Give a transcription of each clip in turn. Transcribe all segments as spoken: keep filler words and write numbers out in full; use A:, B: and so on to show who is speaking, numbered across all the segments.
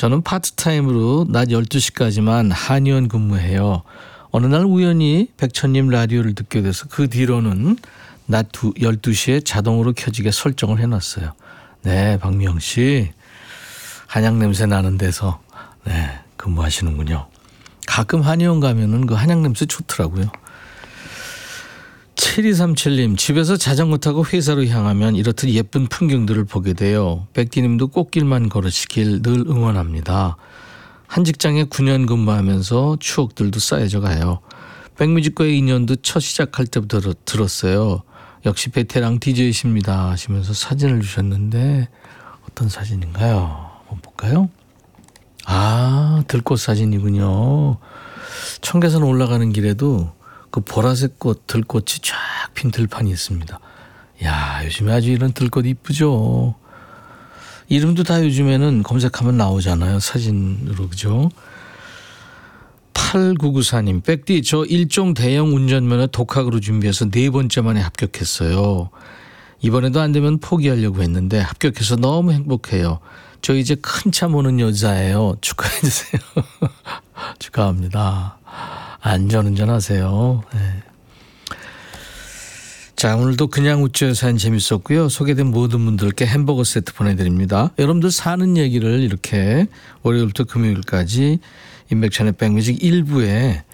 A: 저는 파트타임으로 낮 열두 시까지만 한의원 근무해요. 어느 날 우연히 백천님 라디오를 듣게 돼서 그 뒤로는 낮 열두 시에 자동으로 켜지게 설정을 해놨어요. 네, 박미영 씨. 한약 냄새 나는 데서 네, 근무하시는군요. 가끔 한의원 가면은 그 한약 냄새 좋더라고요. 칠이삼칠님, 집에서 자전거 타고 회사로 향하면 이렇듯 예쁜 풍경들을 보게 돼요. 백디님도 꽃길만 걸으시길 늘 응원합니다. 한 직장에 구 년 근무하면서 추억들도 쌓여져 가요. 백뮤직과의 인연도 첫 시작할 때부터 들었어요. 역시 베테랑 디제이십니다 하시면서 사진을 주셨는데 어떤 사진인가요? 한번 볼까요? 아, 들꽃 사진이군요. 청계산 올라가는 길에도 그 보라색 꽃, 들꽃이 쫙 핀 들판이 있습니다. 야, 요즘에 아주 이런 들꽃 이쁘죠. 이름도 다 요즘에는 검색하면 나오잖아요. 사진으로, 그죠? 팔구구사님, 백디, 저 일종 대형 운전면허 독학으로 준비해서 네 번째 만에 합격했어요. 이번에도 안 되면 포기하려고 했는데 합격해서 너무 행복해요. 저 이제 큰 차 모는 여자예요. 축하해 주세요. 축하합니다. 안전운전 하세요. 네. 자, 오늘도 그냥 웃져요 사연 재밌었고요. 소개된 모든 분들께 햄버거 세트 보내드립니다. 여러분들 사는 얘기를 이렇게 월요일부터 금요일까지 임백천의 백뮤직 일부에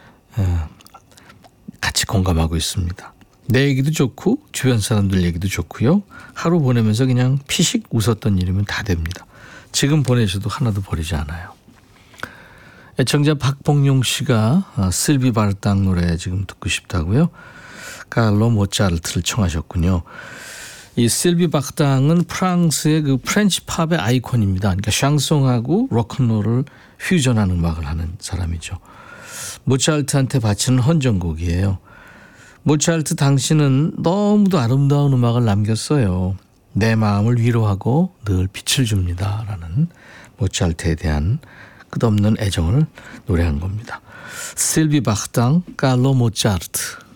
A: 같이 공감하고 있습니다. 내 얘기도 좋고 주변 사람들 얘기도 좋고요. 하루 보내면서 그냥 피식 웃었던 일이면 다 됩니다. 지금 보내셔도 하나도 버리지 않아요. 애청자 박봉용 씨가 실비 바르땅 노래 지금 듣고 싶다고요. 칼로 모차르트를 청하셨군요. 이 실비 바르땅은 프랑스의 그 프렌치 팝의 아이콘입니다. 그러니까 샹송하고 로큰롤을 퓨전하는 음악을 하는 사람이죠. 모차르트한테 바치는 헌정곡이에요. 모차르트 당신은 너무도 아름다운 음악을 남겼어요. 내 마음을 위로하고 늘 빛을 줍니다. 라는 모차르트에 대한 끝없는 애정을 노래한 겁니다. 실비 바흐땅, 칼로 모차르트.